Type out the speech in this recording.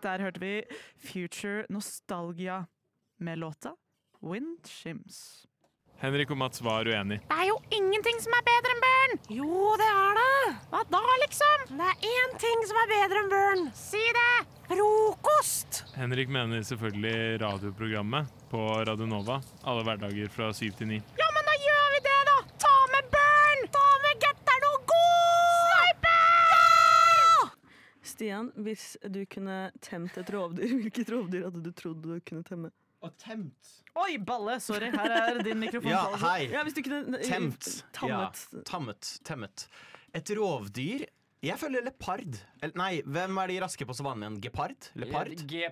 Der hørte vi Future Nostalgia med låta Wind Shims. Henrik og Mats var uenig. Det er jo ingenting som er bedre enn børn! Jo, det er det! Hva da, liksom? Det er én ting som er bedre enn børn. Si det! Frokost! Henrik mener selvfølgelig radioprogrammet på Radio Nova alle hverdager fra 7 til 9. Ja, men da gjør vi det, da! Ta med børn! Ta med Gettern og gå! Sniper! Stian, hvis du kunne temt et rovdyr, hvilket rovdyr hadde du trodd du kunne temme? Og temt. Oi, balle! Sorry, her er din mikrofon. Ja, hei. Ja, hvis du kunne Temt. tammet. Ja, tammet. Et rovdyr. Jeg føler leopard. Nei, hvem er de raske på savannen? Gepard? Leopard?